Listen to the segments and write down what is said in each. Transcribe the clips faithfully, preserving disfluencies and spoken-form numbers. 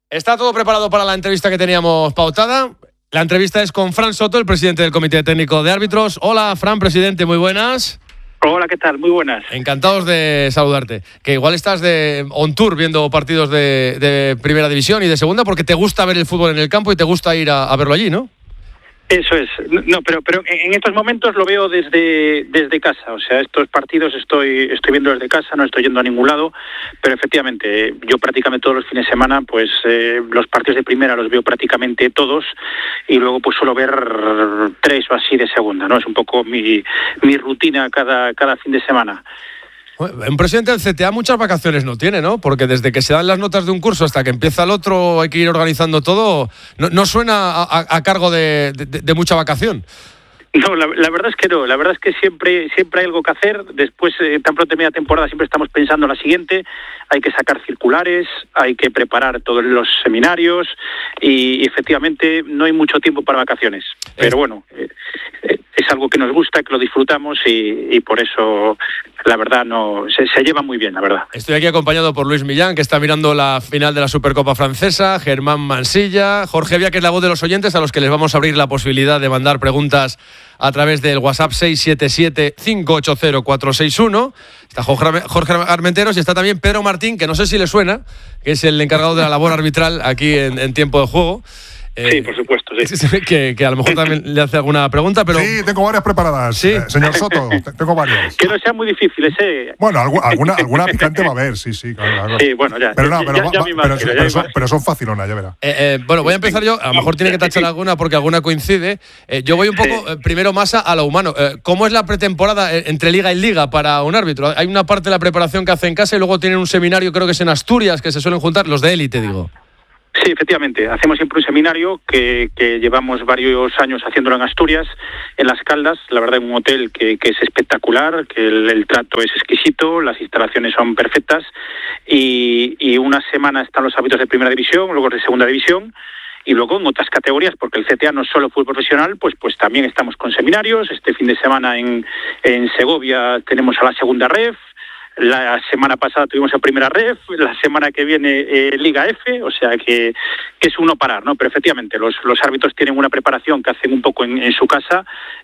Está todo preparado para la entrevista que teníamos pautada. La entrevista es con Fran Soto, el presidente del Comité Técnico de Árbitros. Hola, Fran, presidente, muy buenas. Hola, ¿qué tal? Muy buenas. Encantados de saludarte. Que igual estás de on tour viendo partidos de, de Primera División y de Segunda porque te gusta ver el fútbol en el campo y te gusta ir a, a verlo allí, ¿no? Eso es. No, pero pero en estos momentos lo veo desde desde casa. O sea, estos partidos estoy estoy viendo desde casa, no estoy yendo a ningún lado. Pero efectivamente, yo prácticamente todos los fines de semana, pues eh, los partidos de Primera los veo prácticamente todos y luego pues suelo ver tres o así de Segunda, ¿no? Es un poco mi mi rutina cada cada fin de semana. Un presidente del C T A muchas vacaciones no tiene, ¿no? Porque desde que se dan las notas de un curso hasta que empieza el otro hay que ir organizando todo. No, no suena a, a, a cargo de, de, de mucha vacación. No, la, la verdad es que no. La verdad es que siempre siempre hay algo que hacer. Después, eh, tan pronto termina temporada, siempre estamos pensando en la siguiente. Hay que sacar circulares, hay que preparar todos los seminarios y, y efectivamente no hay mucho tiempo para vacaciones. Pero bueno, eh, eh, es algo que nos gusta, que lo disfrutamos y, y por eso, la verdad, no se, se lleva muy bien, la verdad. Estoy aquí acompañado por Luis Millán, que está mirando la final de la Supercopa Francesa, Germán Mansilla, Jorge Vía, que es la voz de los oyentes, a los que les vamos a abrir la posibilidad de mandar preguntas a través del WhatsApp seis siete siete, cinco ocho cero, cuatro seis uno. Está Jorge Armenteros y está también Pedro Martín, que no sé si le suena, que es el encargado de la labor arbitral aquí en, en tiempo de juego. Eh, sí, por supuesto, sí. Que, que a lo mejor también le hace alguna pregunta, pero... Sí, tengo varias preparadas, ¿sí? eh, señor Soto, tengo varias. Que no sean muy difíciles, ¿eh? Bueno, algu- alguna, alguna picante va a haber, sí, sí. Claro, claro. Sí, bueno, ya. Pero no, pero, ya, va, ya va, me pero, imagino, pero, ya son, me pero son facilonas, ya verá. Eh, eh, bueno, voy a empezar yo, a lo mejor tiene que tachar alguna porque alguna coincide. Eh, yo voy un poco, eh, primero más a, a lo humano. Eh, ¿Cómo es la pretemporada eh, entre liga y liga para un árbitro? Hay una parte de la preparación que hace en casa y luego tienen un seminario, creo que es en Asturias, que se suelen juntar, los de élite, digo. Sí, efectivamente. Hacemos siempre un seminario que, que llevamos varios años haciéndolo en Asturias, en Las Caldas, la verdad, en un hotel que, que es espectacular, que el, el trato es exquisito, las instalaciones son perfectas y, y una semana están los árbitros de Primera División, luego de Segunda División y luego en otras categorías, porque el C T A no es solo fútbol profesional, pues pues también estamos con seminarios. Este fin de semana en, en Segovia tenemos a la Segunda Ref. La semana pasada tuvimos la Primera Ref, la semana que viene eh, Liga F, o sea que, que es uno parar, ¿no? Pero efectivamente los, los árbitros tienen una preparación que hacen un poco en, en su casa,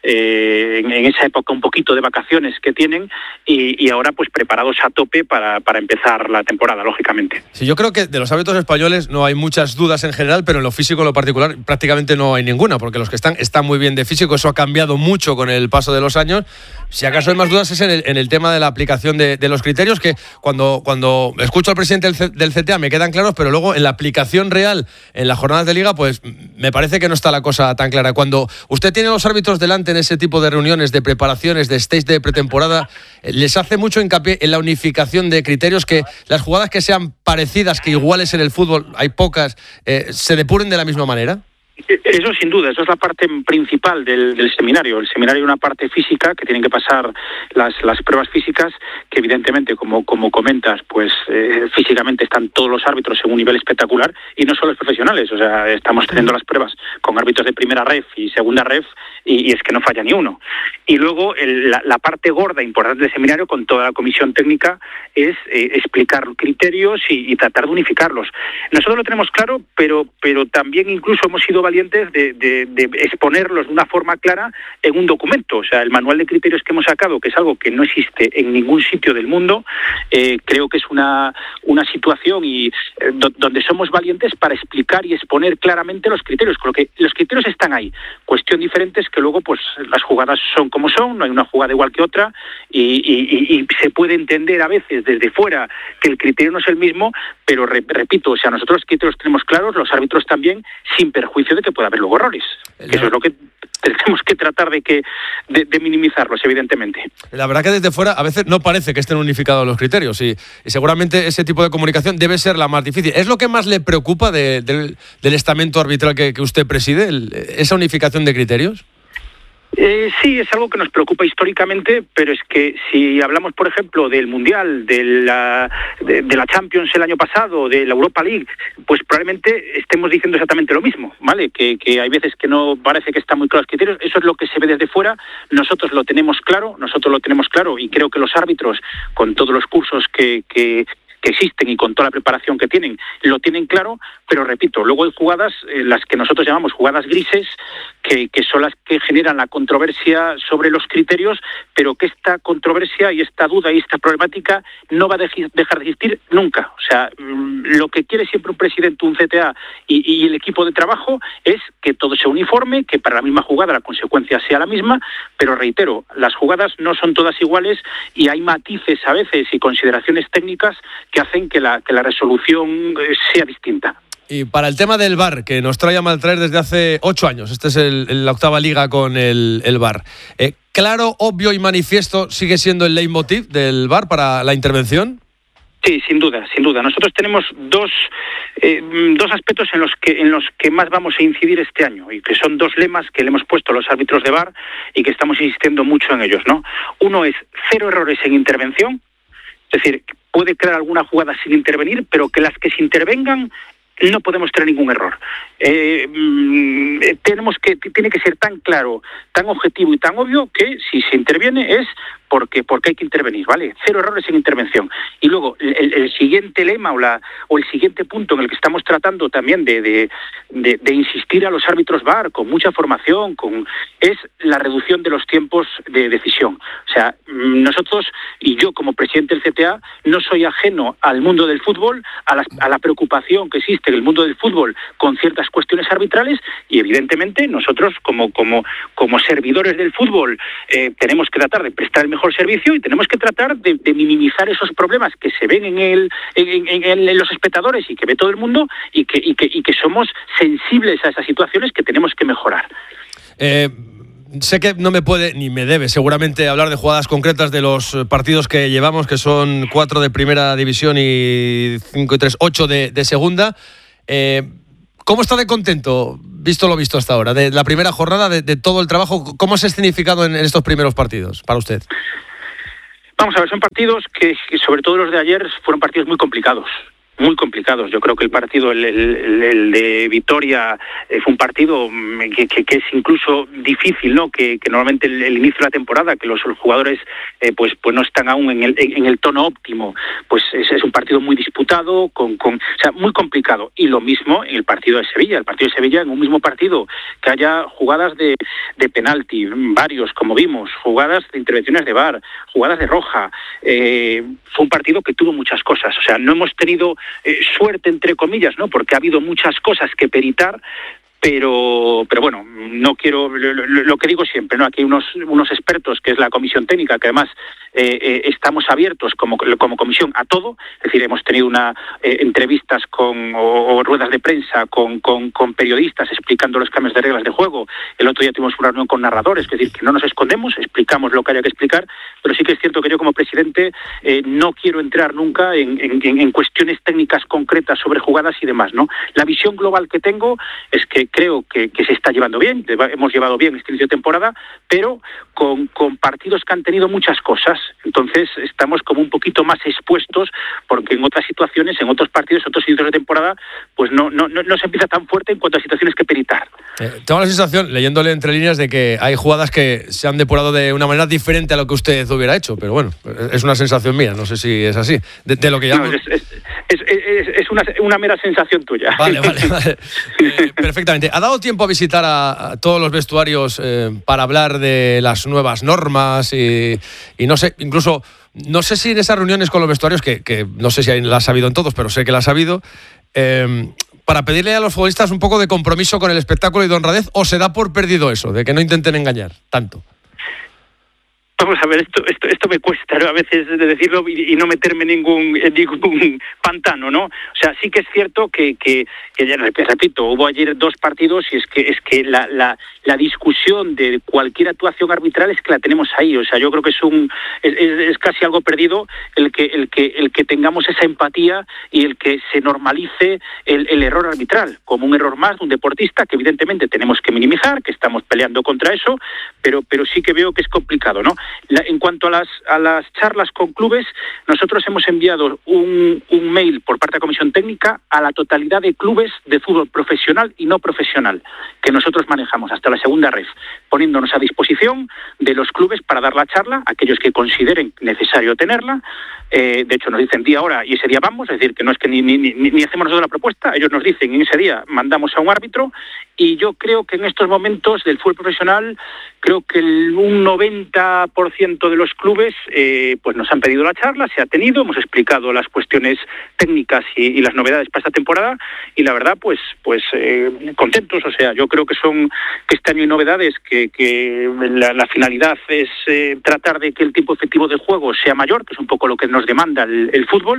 eh, en, en esa época un poquito de vacaciones que tienen y, y ahora pues preparados a tope para, para empezar la temporada, lógicamente. Sí, yo creo que de los árbitros españoles no hay muchas dudas en general, pero en lo físico, en lo particular, prácticamente no hay ninguna, porque los que están están muy bien de físico, eso ha cambiado mucho con el paso de los años. Si acaso hay más dudas es en el, en el tema de la aplicación de, de los criterios, que cuando, cuando escucho al presidente del, C, del C T A me quedan claros, pero luego en la aplicación real, en las jornadas de liga, pues me parece que no está la cosa tan clara. Cuando usted tiene a los árbitros delante en ese tipo de reuniones, de preparaciones, de stage de pretemporada, les hace mucho hincapié en la unificación de criterios, que las jugadas que sean parecidas, que iguales en el fútbol, hay pocas, eh, se depuren de la misma manera. Eso sin duda, eso es la parte principal del, del seminario. El seminario es una parte física que tienen que pasar las, las pruebas físicas, que evidentemente, como, como comentas, pues eh, físicamente están todos los árbitros en un nivel espectacular y no solo los profesionales. O sea, estamos teniendo las pruebas con árbitros de Primera Ref y Segunda Ref y, y es que no falla ni uno. Y luego el, la, la parte gorda, importante del seminario, con toda la comisión técnica, es eh, explicar criterios y, y tratar de unificarlos. Nosotros lo tenemos claro, pero, pero también incluso hemos sido valientes de, de, de exponerlos de una forma clara en un documento. O sea, el manual de criterios que hemos sacado, que es algo que no existe en ningún sitio del mundo, eh, creo que es una, una situación y eh, do, donde somos valientes para explicar y exponer claramente los criterios. Con lo que los criterios están ahí. Cuestión diferente es que luego pues las jugadas son como son, no hay una jugada igual que otra y, y, y se puede entender a veces desde fuera que el criterio no es el mismo, pero re, repito, o sea, nosotros los criterios tenemos claros, los árbitros también, sin perjuicio de que pueda haber luego errores. No. Eso es lo que tenemos que tratar de que de, de minimizarlos, evidentemente. La verdad que desde fuera a veces no parece que estén unificados los criterios y, y seguramente ese tipo de comunicación debe ser la más difícil. ¿Es lo que más le preocupa de, de, del estamento arbitral que, que usted preside, el, esa unificación de criterios? Eh, sí, es algo que nos preocupa históricamente, pero es que si hablamos, por ejemplo, del Mundial, de la, de, de la Champions el año pasado, de la Europa League, pues probablemente estemos diciendo exactamente lo mismo, ¿vale? Que, que hay veces que no parece que están muy claros los criterios, eso es lo que se ve desde fuera, nosotros lo tenemos claro, nosotros lo tenemos claro y creo que los árbitros, con todos los cursos que... que que existen y con toda la preparación que tienen, lo tienen claro, pero repito, luego hay jugadas, eh, las que nosotros llamamos jugadas grises, que, que son las que generan la controversia sobre los criterios, pero que esta controversia y esta duda y esta problemática no va a dejar de existir nunca. O sea, lo que quiere siempre un presidente, un C T A y, y el equipo de trabajo es que todo sea uniforme, que para la misma jugada la consecuencia sea la misma, pero reitero, las jugadas no son todas iguales y hay matices a veces y consideraciones técnicas que hacen que la, que la resolución sea distinta. Y para el tema del V A R, que nos trae a maltraer desde hace ocho años, esta es el, la octava liga con el, el V A R. Eh, ¿Claro, obvio y manifiesto sigue siendo el leitmotiv del V A R para la intervención? Sí, sin duda, sin duda. Nosotros tenemos dos eh, dos aspectos en los que en los que más vamos a incidir este año y que son dos lemas que le hemos puesto a los árbitros de V A R y que estamos insistiendo mucho en ellos, ¿no? Uno es cero errores en intervención, es decir, puede crear alguna jugada sin intervenir, pero que las que se intervengan no podemos tener ningún error. Eh, tenemos que tiene que ser tan claro, tan objetivo y tan obvio que si se interviene es porque porque hay que intervenir, ¿vale? Cero errores en intervención. Y luego el, el siguiente lema o la o el siguiente punto en el que estamos tratando también de de, de de insistir a los árbitros V A R con mucha formación, con es la reducción de los tiempos de decisión. O sea, nosotros y yo como presidente del C T A no soy ajeno al mundo del fútbol, a la, a la preocupación que existe en el mundo del fútbol con ciertas cuestiones arbitrales y evidentemente nosotros como como como servidores del fútbol eh, tenemos que tratar de prestar el mejor servicio y tenemos que tratar de, de minimizar esos problemas que se ven en el en, en, en los espectadores y que ve todo el mundo y que y que y que somos sensibles a esas situaciones que tenemos que mejorar. Eh... Sé que no me puede, ni me debe seguramente hablar de jugadas concretas de los partidos que llevamos, que son cuatro de primera división y cinco y tres, ocho de, de segunda. Eh, ¿Cómo está de contento, visto lo visto hasta ahora, de la primera jornada, de, de todo el trabajo? ¿Cómo se ha escenificado en, en estos primeros partidos para usted? Vamos a ver, son partidos que, que sobre todo los de ayer, fueron partidos muy complicados. Muy complicados. Yo creo que el partido, el, el, el de Vitoria, eh, fue un partido que, que, que es incluso difícil, ¿no? Que, que normalmente el, el inicio de la temporada, que los, los jugadores eh, pues pues no están aún en el en el tono óptimo, pues es, es un partido muy disputado, con, con, o sea, muy complicado. Y lo mismo en el partido de Sevilla. El partido de Sevilla, en un mismo partido, que haya jugadas de, de penalti, varios, como vimos, jugadas de intervenciones de V A R, jugadas de roja. Eh, fue un partido que tuvo muchas cosas. O sea, no hemos tenido Eh, suerte entre comillas, ¿no? Porque ha habido muchas cosas que peritar, pero pero bueno, no quiero lo, lo, lo que digo siempre, ¿no? Aquí hay unos unos expertos, que es la comisión técnica, que además eh, eh, estamos abiertos como como comisión a todo, es decir, hemos tenido una eh, entrevistas con o, o ruedas de prensa con, con con periodistas explicando los cambios de reglas de juego. El otro día tuvimos una reunión con narradores, es decir, que no nos escondemos, explicamos lo que haya que explicar, pero sí que es cierto que yo como presidente eh, no quiero entrar nunca en, en, en cuestiones técnicas concretas sobre jugadas y demás, ¿no? La visión global que tengo es que creo que, que se está llevando bien, hemos llevado bien este inicio de temporada, pero con, con partidos que han tenido muchas cosas. Entonces estamos como un poquito más expuestos, porque en otras situaciones, en otros partidos, en otros inicios de temporada, pues no, no, no, no se empieza tan fuerte en cuanto a situaciones que peritar. Eh, tengo la sensación, leyéndole entre líneas, de que hay jugadas que se han depurado de una manera diferente a lo que usted hubiera hecho, pero bueno, es una sensación mía, no sé si es así. De, de lo que llamo... no, es, es, es, es, es una, una mera sensación tuya. Vale, vale, vale. Eh, perfectamente. ¿Ha dado tiempo a visitar a, a todos los vestuarios eh, para hablar de las nuevas normas y, y no sé, incluso, no sé si en esas reuniones con los vestuarios, que, que no sé si las ha habido en todos, pero sé que las ha habido, eh, para pedirle a los futbolistas un poco de compromiso con el espectáculo y de honradez, o se da por perdido eso, de que no intenten engañar tanto? Vamos a ver, esto esto esto me cuesta, ¿no? A veces de decirlo y, y no meterme en ningún, en ningún pantano, ¿no? O sea, sí que es cierto que, que, que ya repito, hubo ayer dos partidos y es que es que la, la, la discusión de cualquier actuación arbitral es que la tenemos ahí. O sea, yo creo que es un es, es casi algo perdido el que el que el que tengamos esa empatía y el que se normalice el, el error arbitral como un error más de un deportista que evidentemente tenemos que minimizar, que estamos peleando contra eso, pero pero sí que veo que es complicado, ¿no? La, en cuanto a las, a las charlas con clubes, nosotros hemos enviado un, un mail por parte de la Comisión Técnica a la totalidad de clubes de fútbol profesional y no profesional que nosotros manejamos hasta la segunda red, poniéndonos a disposición de los clubes para dar la charla, aquellos que consideren necesario tenerla. Eh, de hecho, nos dicen día, hora y ese día vamos, es decir, que no es que ni, ni, ni, ni hacemos nosotros la propuesta, ellos nos dicen en ese día mandamos a un árbitro, y yo creo que en estos momentos del fútbol profesional, creo que el, un noventa por ciento de los clubes eh, pues nos han pedido la charla, se ha tenido, hemos explicado las cuestiones técnicas y, y las novedades para esta temporada, y la verdad, pues pues eh, contentos. O sea, yo creo que son que este año hay novedades, que, que la, la finalidad es eh, tratar de que el tiempo efectivo de juego sea mayor, que es un poco lo que nos demanda el, el fútbol,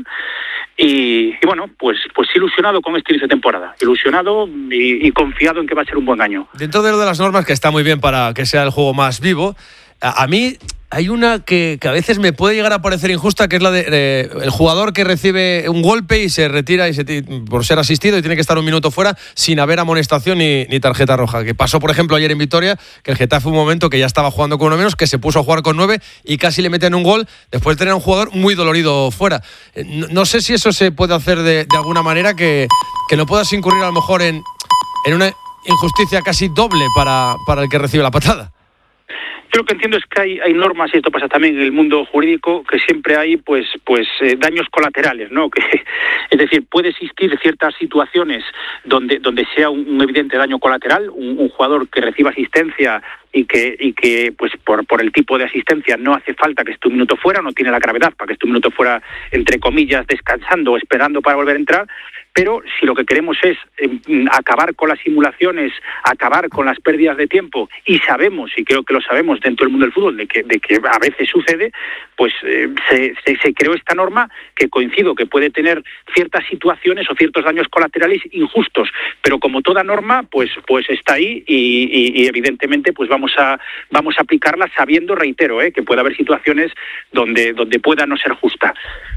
y, y bueno, pues pues ilusionado con este inicio de temporada, ilusionado y, y confiado en que va a ser un buen año. Dentro de lo de las normas, que está muy bien para que sea el juego más vivo, a, a mí hay una que, que a veces me puede llegar a parecer injusta, que es la de, de el jugador que recibe un golpe y se retira y se, por ser asistido, y tiene que estar un minuto fuera sin haber amonestación ni, ni tarjeta roja. Que pasó, por ejemplo, ayer en Vitoria, que el Getafe un momento que ya estaba jugando con uno menos, que se puso a jugar con nueve y casi le meten un gol después de tener a un jugador muy dolorido fuera. No, no sé si eso se puede hacer de, de alguna manera que, que no puedas incurrir a lo mejor en, en una injusticia casi doble para, para el que recibe la patada. Yo lo que entiendo es que hay, hay normas, y esto pasa también en el mundo jurídico, que siempre hay pues pues eh, daños colaterales, ¿no? Que, es decir, puede existir ciertas situaciones donde donde sea un, un evidente daño colateral, un, un jugador que reciba asistencia y que y que pues por por el tipo de asistencia no hace falta que esté un minuto fuera, no tiene la gravedad para que esté un minuto fuera, entre comillas, descansando o esperando para volver a entrar. Pero si lo que queremos es eh, acabar con las simulaciones, acabar con las pérdidas de tiempo, y sabemos, y creo que lo sabemos dentro del mundo del fútbol, de que, de que a veces sucede, pues eh, se, se, se creó esta norma que, coincido, que puede tener ciertas situaciones o ciertos daños colaterales injustos, pero como toda norma, pues pues está ahí, y, y, y evidentemente pues vamos a vamos a aplicarla sabiendo, reitero, eh, que puede haber situaciones donde, donde pueda no ser justa.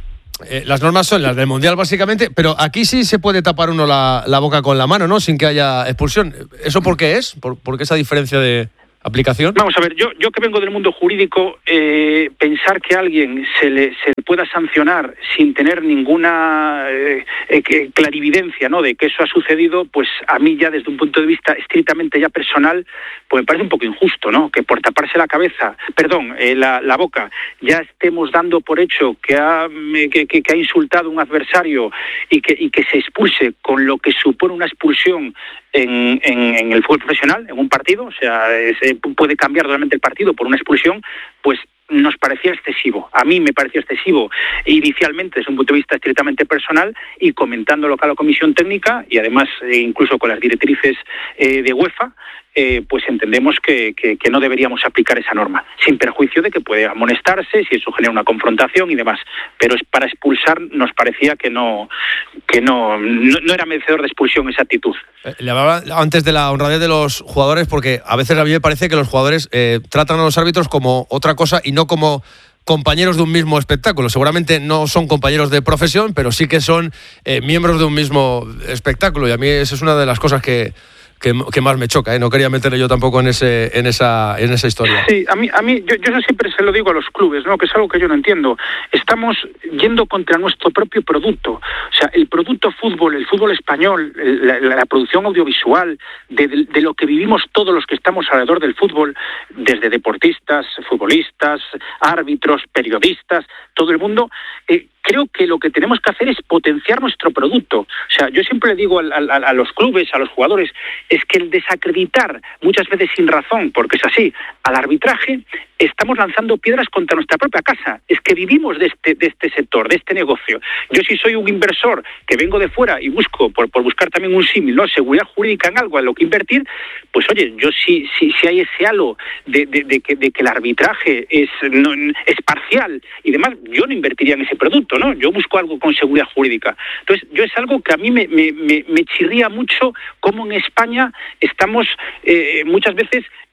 Eh, las normas son las del Mundial, básicamente, pero aquí sí se puede tapar uno la, la boca con la mano, ¿no? Sin que haya expulsión. ¿Eso por qué es? ¿Por, por qué esa diferencia de aplicación? Vamos a ver, yo yo que vengo del mundo jurídico, eh, pensar que a alguien se le, se le pueda sancionar sin tener ninguna eh, eh, clarividencia, ¿no?, de que eso ha sucedido, pues a mí ya desde un punto de vista estrictamente ya personal, pues me parece un poco injusto, ¿no?, que por taparse la cabeza, perdón, eh, la, la boca, ya estemos dando por hecho que ha, que, que, que ha insultado a un adversario y que, y que se expulse con lo que supone una expulsión en, en, en el fútbol profesional, en un partido, o sea, se puede cambiar totalmente el partido por una expulsión, pues nos parecía excesivo. A mí me pareció excesivo inicialmente desde un punto de vista estrictamente personal, y comentándolo con la Comisión Técnica y además eh, incluso con las directrices eh, de UEFA, eh, pues entendemos que, que, que no deberíamos aplicar esa norma, sin perjuicio de que puede amonestarse si eso genera una confrontación y demás, pero es para expulsar nos parecía que no que no, no, no era merecedor de expulsión esa actitud. Eh, le hablaba antes de la honradez de los jugadores, porque a veces a mí me parece que los jugadores eh, tratan a los árbitros como otra cosa y no como compañeros de un mismo espectáculo. Seguramente no son compañeros de profesión, pero sí que son eh, miembros de un mismo espectáculo, y a mí esa es una de las cosas que Que, que más me choca, ¿eh? No quería meterle yo tampoco en ese en esa en esa historia. Sí, a mí a mí yo, yo eso siempre se lo digo a los clubes, ¿no?, que es algo que yo no entiendo. Estamos yendo contra nuestro propio producto. O sea, el producto fútbol, el fútbol español, la, la, la producción audiovisual, de, de, de lo que vivimos todos los que estamos alrededor del fútbol, desde deportistas, futbolistas, árbitros, periodistas, todo el mundo, eh, creo que lo que tenemos que hacer es potenciar nuestro producto. O sea, yo siempre le digo a, a, a los clubes, a los jugadores, es que el desacreditar, muchas veces sin razón, porque es así, al arbitraje, estamos lanzando piedras contra nuestra propia casa. Es que vivimos de este, de este sector, de este negocio. Yo, si soy un inversor que vengo de fuera y busco, por, por buscar también un símil, ¿no?, seguridad jurídica en algo en lo que invertir, pues oye, yo si, si, si hay ese halo de, de, de, que, de que el arbitraje es, no, es parcial y demás, yo no invertiría en ese producto, ¿no? Yo busco algo con seguridad jurídica. Entonces, yo es algo que a mí me, me, me, me chirría mucho, cómo en España estamos eh, muchas veces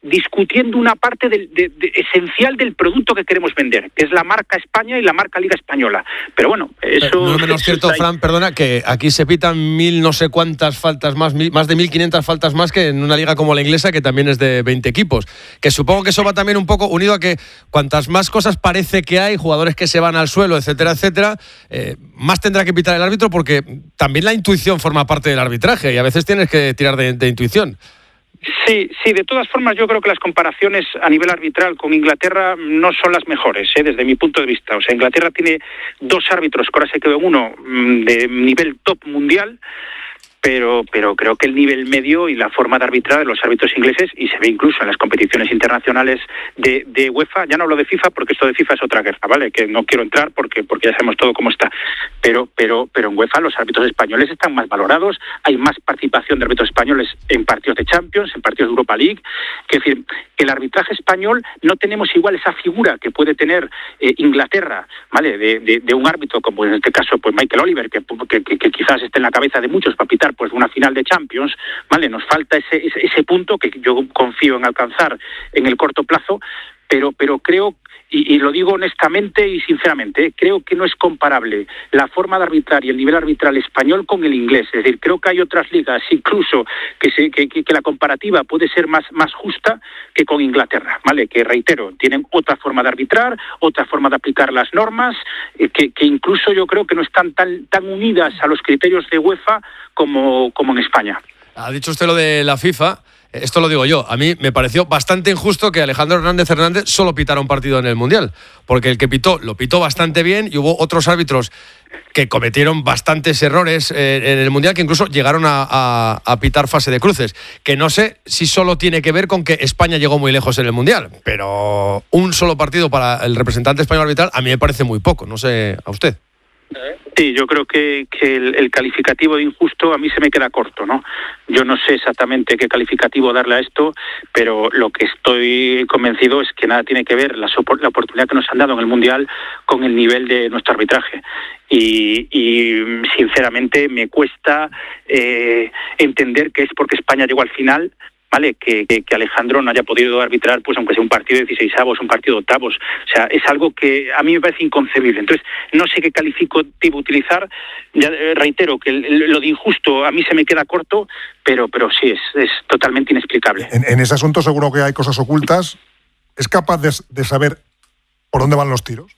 discutiendo una parte del, de, de, esencial del producto que queremos vender, que es la marca España y la marca Liga Española. Pero bueno, eso... No es menos cierto, hay... Fran, perdona, que aquí se pitan mil no sé cuántas faltas más, mil, más de mil quinientas faltas más que en una liga como la inglesa, que también es de veinte equipos. Que supongo que eso va también un poco unido a que cuantas más cosas parece que hay, jugadores que se van al suelo, etcétera, etcétera, eh, más tendrá que pitar el árbitro, porque también la intuición forma parte del arbitraje y a veces tienes que tirar de, de intuición. Sí, sí, de todas formas yo creo que las comparaciones a nivel arbitral con Inglaterra no son las mejores, ¿eh? Desde mi punto de vista. O sea, Inglaterra tiene dos árbitros, que ahora se quedó en uno de nivel top mundial, pero pero creo que el nivel medio y la forma de arbitrar de los árbitros ingleses, y se ve incluso en las competiciones internacionales de, de UEFA, ya no hablo de FIFA porque esto de FIFA es otra guerra, ¿vale? Que no quiero entrar porque porque ya sabemos todo cómo está, pero pero pero en UEFA los árbitros españoles están más valorados, hay más participación de árbitros españoles en partidos de Champions, en partidos de Europa League, que es decir, que el arbitraje español no tenemos igual esa figura que puede tener eh, Inglaterra, ¿vale? De, de, de un árbitro como en este caso pues Michael Oliver, que, que, que, que quizás esté en la cabeza de muchos para pitar pues una final de Champions, ¿vale? Nos falta ese, ese, ese punto que yo confío en alcanzar en el corto plazo, pero, pero creo, y, y lo digo honestamente y sinceramente, ¿eh? creo que no es comparable la forma de arbitrar y el nivel arbitral español con el inglés. Es decir, creo que hay otras ligas incluso que, se, que, que, que la comparativa puede ser más, más justa que con Inglaterra, ¿vale? Que, reitero, tienen otra forma de arbitrar, otra forma de aplicar las normas, eh, que, que incluso yo creo que no están tan, tan unidas a los criterios de UEFA como, como en España. Ha dicho usted lo de la FIFA. Esto lo digo yo, a mí me pareció bastante injusto que Alejandro Hernández Hernández solo pitara un partido en el Mundial, porque el que pitó, lo pitó bastante bien y hubo otros árbitros que cometieron bastantes errores eh, en el Mundial, que incluso llegaron a, a, a pitar fase de cruces, que no sé si solo tiene que ver con que España llegó muy lejos en el Mundial, pero un solo partido para el representante español arbitral a mí me parece muy poco, no sé a usted. Sí, yo creo que, que el, el calificativo de injusto a mí se me queda corto, ¿no? Yo no sé exactamente qué calificativo darle a esto, pero lo que estoy convencido es que nada tiene que ver la, la oportunidad que nos han dado en el Mundial con el nivel de nuestro arbitraje. Y, y sinceramente me cuesta eh, entender que es porque España llegó al final, ¿vale? Que, que, que Alejandro no haya podido arbitrar, pues aunque sea un partido de dieciseisavos, un partido de octavos. O sea, es algo que a mí me parece inconcebible. Entonces, no sé qué calificativo utilizar. Ya eh, reitero que el, lo de injusto a mí se me queda corto, pero pero sí, es, es totalmente inexplicable. En, en ese asunto seguro que hay cosas ocultas. ¿Es capaz de, de saber por dónde van los tiros?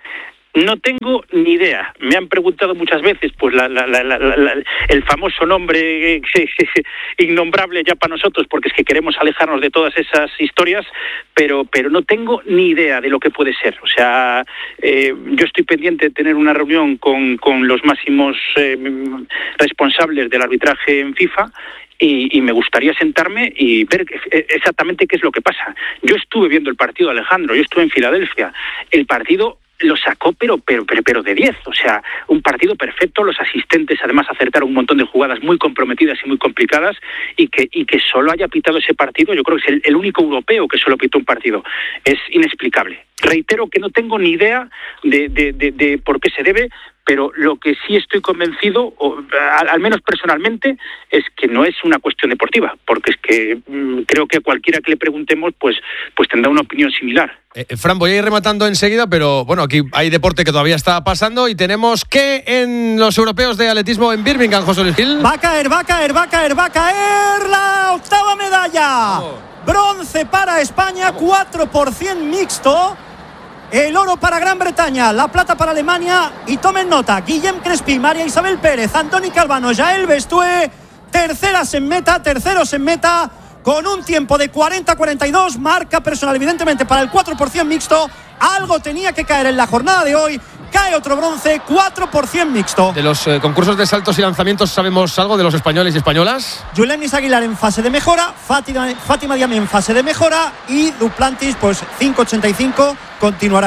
No tengo ni idea. Me han preguntado muchas veces, pues la, la, la, la, la, el famoso nombre eh, innombrable ya para nosotros, porque es que queremos alejarnos de todas esas historias, pero pero no tengo ni idea de lo que puede ser. O sea, eh, yo estoy pendiente de tener una reunión con, con los máximos eh, responsables del arbitraje en FIFA. Y, y me gustaría sentarme y ver exactamente qué es lo que pasa. Yo estuve viendo el partido de Alejandro, yo estuve en Filadelfia. El partido lo sacó pero pero pero, pero de diez, o sea, un partido perfecto. Los asistentes además acertaron un montón de jugadas muy comprometidas y muy complicadas, y que y que solo haya pitado ese partido, yo creo que es el, el único europeo que solo pitó un partido, es inexplicable. Reitero que no tengo ni idea de, de, de, de por qué se debe, pero lo que sí estoy convencido, o, al, al menos personalmente, es que no es una cuestión deportiva, porque es que mmm, creo que a cualquiera que le preguntemos pues pues tendrá una opinión similar. Eh, Fran, voy a ir rematando enseguida, pero bueno, aquí hay deporte que todavía está pasando y tenemos que en los europeos de atletismo en Birmingham, José Luis Gil. Va a caer, va a caer, va a caer, va a caer la octava medalla. Oh. Bronce para España, cuatro por cien mixto. El oro para Gran Bretaña, la plata para Alemania, y tomen nota, Guillem Crespi, María Isabel Pérez, Antoni Calvano, Jael Bestué, terceras en meta, terceros en meta, con un tiempo de cuarenta cuarenta y dos, marca personal evidentemente para el cuatro por cien mixto. Algo tenía que caer en la jornada de hoy, cae otro bronce, cuatro por cien mixto. De los eh, concursos de saltos y lanzamientos, ¿sabemos algo de los españoles y españolas? Yulenis Aguilar en fase de mejora, Fátima, Fátima Diame en fase de mejora, y Duplantis, pues cinco ochenta y cinco, continuará.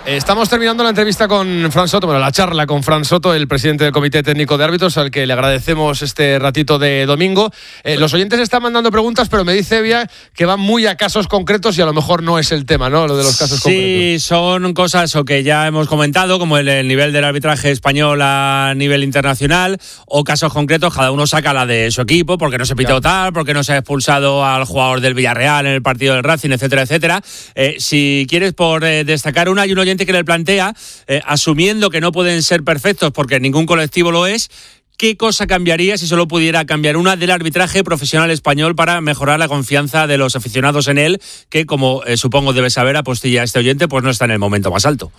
Estamos terminando la entrevista con Fran Soto, bueno, la charla con Fran Soto, el presidente del Comité Técnico de Árbitros, al que le agradecemos este ratito de domingo. Eh, los oyentes están mandando preguntas, pero me dice Evia que van muy a casos concretos y a lo mejor no es el tema, ¿no? Lo de los casos sí, concretos. Sí, son cosas o que ya hemos comentado, como el, el nivel del arbitraje español a nivel internacional, o casos concretos, cada uno saca la de su equipo, porque no se pitó tal, porque no se ha expulsado al jugador del Villarreal en el partido del Racing, etcétera, etcétera. Eh, si quieres, por eh, destacar una, hay un oyente que le plantea, eh, asumiendo que no pueden ser perfectos porque ningún colectivo lo es, ¿qué cosa cambiaría si solo pudiera cambiar una del arbitraje profesional español para mejorar la confianza de los aficionados en él, que como eh, supongo debe saber, apostilla este oyente, pues no está en el momento más alto?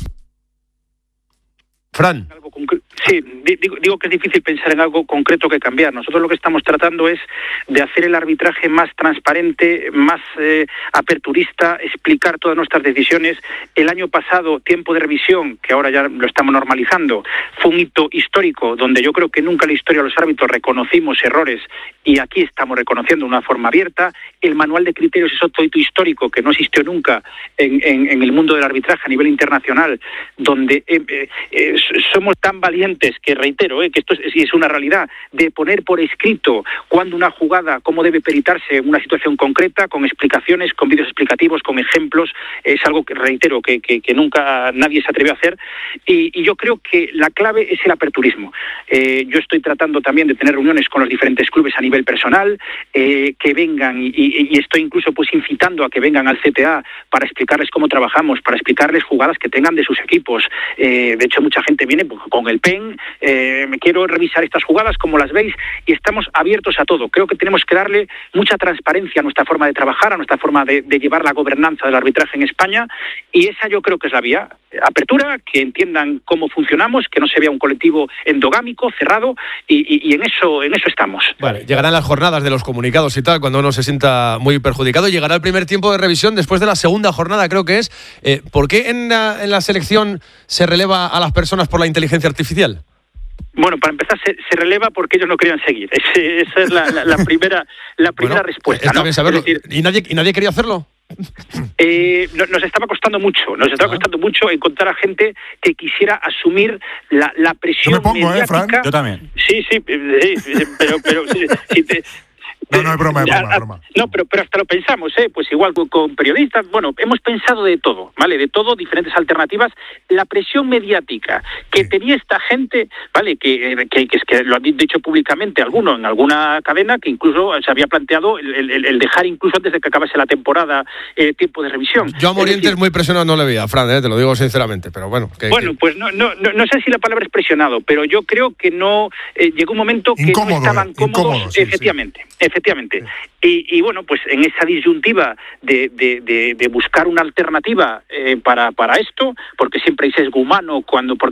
Fran. Sí, digo, digo que es difícil pensar en algo concreto que cambiar. Nosotros lo que estamos tratando es de hacer el arbitraje más transparente, más eh, aperturista, explicar todas nuestras decisiones. El año pasado, tiempo de revisión, que ahora ya lo estamos normalizando, fue un hito histórico donde yo creo que nunca en la historia de los árbitros reconocimos errores y aquí estamos reconociendo de una forma abierta. El manual de criterios es otro hito histórico que no existió nunca en, en, en el mundo del arbitraje a nivel internacional, donde eh, eh, somos tan valientes que reitero, eh, que esto es, es una realidad, de poner por escrito cuándo una jugada, cómo debe peritarse en una situación concreta, con explicaciones, con vídeos explicativos, con ejemplos. Es algo que reitero que, que, que nunca nadie se atrevió a hacer y, y yo creo que la clave es el aperturismo. Eh, yo estoy tratando también de tener reuniones con los diferentes clubes a nivel personal, eh, que vengan y, y, y estoy incluso pues incitando a que vengan al C T A para explicarles cómo trabajamos, para explicarles jugadas que tengan de sus equipos. Eh, de hecho, mucha gente viene pues, con el P E N, eh, me quiero revisar estas jugadas, como las veis, y estamos abiertos a todo. Creo que tenemos que darle mucha transparencia a nuestra forma de trabajar, a nuestra forma de, de llevar la gobernanza del arbitraje en España, y esa yo creo que es la vía. Apertura, que entiendan cómo funcionamos, que no se vea un colectivo endogámico, cerrado, y, y, y en eso en eso estamos. Vale, llegarán las jornadas de los comunicados y tal, cuando uno se sienta muy perjudicado. Llegará el primer tiempo de revisión después de la segunda jornada, creo que es. Eh, ¿Por qué en la, en la selección se releva a las personas por la inteligencia artificial? Bueno, para empezar, se, se releva porque ellos no querían seguir. Ese, esa es la, la, la primera, la primera bueno, respuesta. Está ¿no? bien saberlo. Es decir, ¿Y nadie, ¿Y nadie quería hacerlo? Eh, nos estaba costando mucho, nos estaba ah. costando mucho encontrar a gente que quisiera asumir la, la presión Yo me pongo, mediática. ¿eh, Fran? Yo también. Sí, sí, sí pero... pero sí, sí, te, No, no es broma, es broma, es broma. No, pero, pero hasta lo pensamos, ¿eh? Pues igual con, con periodistas, bueno, hemos pensado de todo, ¿vale? De todo, diferentes alternativas. La presión mediática que sí. tenía esta gente, ¿vale? Que, que, que, que lo han dicho públicamente algunos en alguna cadena, que incluso se había planteado el, el, el dejar incluso antes de que acabase la temporada eh, tiempo de revisión. Yo a Morientes muy presionado no le veía, Fran, ¿eh? Te lo digo sinceramente, pero bueno. Que, bueno, que... pues no, no, no, no sé si la palabra es presionado, pero yo creo que no, eh, llegó un momento que incómodo, no estaban cómodos, incómodo, sí, efectivamente, sí. efectivamente. Sí. Y, y bueno, pues en esa disyuntiva de, de, de, de buscar una alternativa eh, para, para esto, porque siempre hay sesgo humano, cuando, porque